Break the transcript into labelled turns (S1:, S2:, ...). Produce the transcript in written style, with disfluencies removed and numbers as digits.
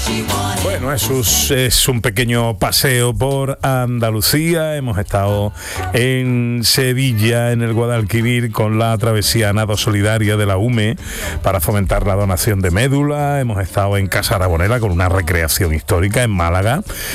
S1: Bueno, es un pequeño paseo por Andalucía. Hemos estado en Sevilla, en el Guadalquivir, con la travesía Nado Solidaria de la UME para fomentar la donación de médula. Hemos estado en Casa Aragonera con una recreación histórica en Málaga.